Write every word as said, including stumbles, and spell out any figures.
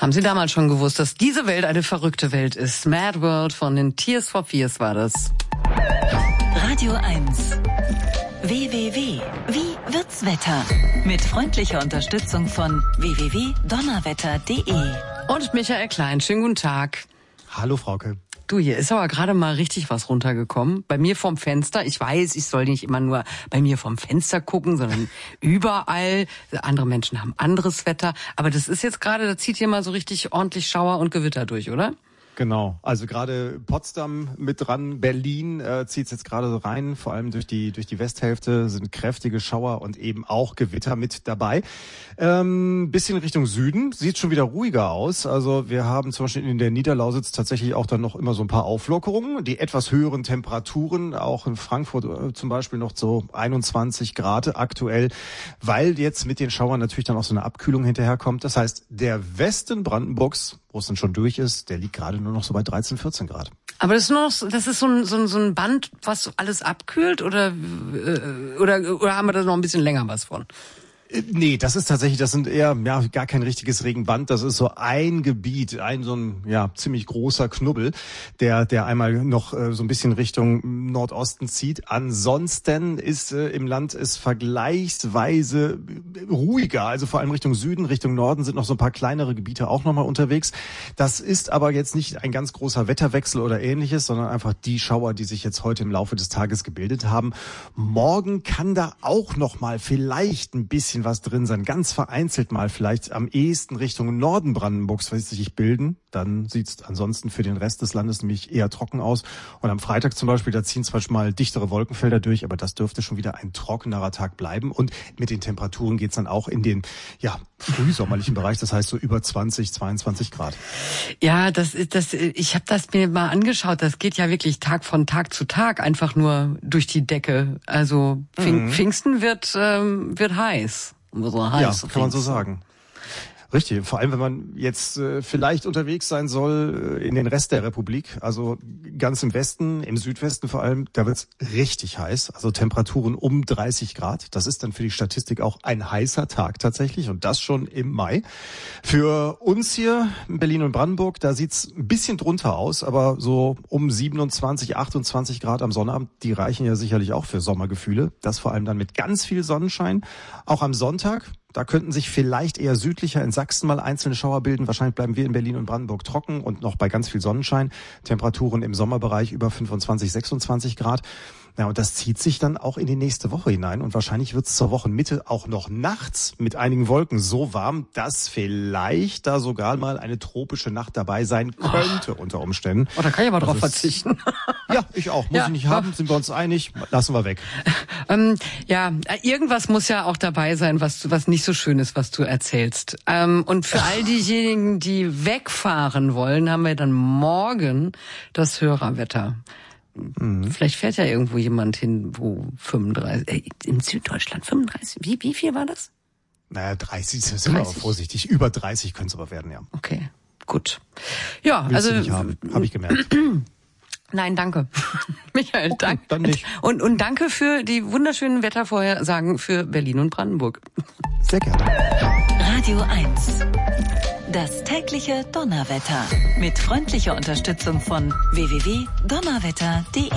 Haben Sie damals schon gewusst, dass diese Welt eine verrückte Welt ist? Mad World von den Tears for Fears war das. Radio eins. W W W. Wie wird's Wetter? Mit freundlicher Unterstützung von w w w punkt donnerwetter punkt de. Und Michael Klein, schönen guten Tag. Hallo Frauke. Du, hier ist aber gerade mal richtig was runtergekommen. Bei mir vom Fenster. Ich weiß, ich soll nicht immer nur bei mir vom Fenster gucken, sondern überall. Andere Menschen haben anderes Wetter. Aber das ist jetzt gerade, da zieht hier mal so richtig ordentlich Schauer und Gewitter durch, oder? Genau, also gerade Potsdam mit dran, Berlin äh, zieht es jetzt gerade so rein, vor allem durch die durch die Westhälfte sind kräftige Schauer und eben auch Gewitter mit dabei. Ähm, bisschen Richtung Süden, sieht schon wieder ruhiger aus, also wir haben zum Beispiel in der Niederlausitz tatsächlich auch dann noch immer so ein paar Auflockerungen, die etwas höheren Temperaturen, auch in Frankfurt äh, zum Beispiel noch so einundzwanzig Grad aktuell, weil jetzt mit den Schauern natürlich dann auch so eine Abkühlung hinterherkommt. Das heißt, der Westen Brandenburgs, wo es dann schon durch ist, der liegt gerade nur noch so bei dreizehn, vierzehn Grad. Aber das ist nur noch, das ist so ein, so ein, so ein Band, was alles abkühlt, oder, äh, oder, oder haben wir da noch ein bisschen länger was von? Nee, das ist tatsächlich, das sind eher, ja, gar kein richtiges Regenband. Das ist so ein Gebiet, ein so ein, ja, ziemlich großer Knubbel, der, der einmal noch äh, so ein bisschen Richtung Nordosten zieht. Ansonsten ist äh, im Land ist vergleichsweise ruhiger, also vor allem Richtung Süden, Richtung Norden sind noch so ein paar kleinere Gebiete auch nochmal unterwegs. Das ist aber jetzt nicht ein ganz großer Wetterwechsel oder ähnliches, sondern einfach die Schauer, die sich jetzt heute im Laufe des Tages gebildet haben. Morgen kann da auch nochmal vielleicht ein bisschen was drin sein, ganz vereinzelt mal vielleicht am ehesten Richtung Norden Brandenburgs sich bilden, dann sieht es ansonsten für den Rest des Landes nämlich eher trocken aus. Und am Freitag zum Beispiel, da ziehen zwar schon mal dichtere Wolkenfelder durch, aber das dürfte schon wieder ein trockenerer Tag bleiben. Und mit den Temperaturen geht es dann auch in den ja frühsommerlichen Bereich, das heißt so über zwanzig, zweiundzwanzig Grad. Ja, das ist das. Ich habe das mir mal angeschaut. Das geht ja wirklich Tag von Tag zu Tag einfach nur durch die Decke. Also Pfing- mhm. Pfingsten wird ähm, wird heiß. So heiß. Ja, kann Pfingsten. Man so sagen. Richtig, vor allem wenn man jetzt äh, vielleicht unterwegs sein soll äh, in den Rest der Republik, also ganz im Westen, im Südwesten vor allem, da wird's richtig heiß, also Temperaturen um dreißig Grad. Das ist dann für die Statistik auch ein heißer Tag tatsächlich und das schon im Mai. Für uns hier in Berlin und Brandenburg, da sieht's ein bisschen drunter aus, aber so um siebenundzwanzig, achtundzwanzig Grad am Sonnabend, die reichen ja sicherlich auch für Sommergefühle. Das vor allem dann mit ganz viel Sonnenschein. Auch am Sonntag, da könnten sich vielleicht eher südlicher in Sachsen mal einzelne Schauer bilden. Wahrscheinlich bleiben wir in Berlin und Brandenburg trocken und noch bei ganz viel Sonnenschein. Temperaturen im Sommerbereich über fünfundzwanzig, sechsundzwanzig Grad. Ja, und das zieht sich dann auch in die nächste Woche hinein. Und wahrscheinlich wird es zur Wochenmitte auch noch nachts mit einigen Wolken so warm, dass vielleicht da sogar mal eine tropische Nacht dabei sein könnte oh. unter Umständen. Oh, da kann ich aber drauf ist, verzichten. Ja, ich auch. Muss ja, ich nicht haben, sind wir uns einig. Lassen wir weg. Ähm, ja, irgendwas muss ja auch dabei sein, was, was nicht so schön ist, was du erzählst. Ähm, und für all diejenigen, die wegfahren wollen, haben wir dann morgen das Hörerwetter. Mhm. Vielleicht fährt ja irgendwo jemand hin, wo fünfunddreißig, äh, in Süddeutschland fünfunddreißig, wie, wie viel war das? Naja, dreißig, das sind wir aber vorsichtig. Über dreißig können es aber werden, ja. Okay, gut. Ja, Willst also. du nicht haben, habe ich gemerkt. Nein, danke. Michael, okay, danke. Dann nicht. Und, und danke für die wunderschönen Wettervorhersagen für Berlin und Brandenburg. Sehr gerne. Radio eins. Das tägliche Donnerwetter. Mit freundlicher Unterstützung von w w w punkt donnerwetter punkt de.